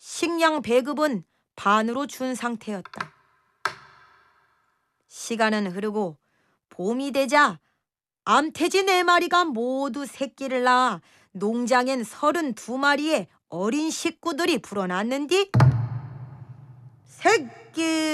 식량 배급은 반으로 준 상태였다. 시간은 흐르고 봄이 되자 암돼지 4마리가 모두 새끼를 낳아 농장엔 32마리의 어린 식구들이 불어났는디 새끼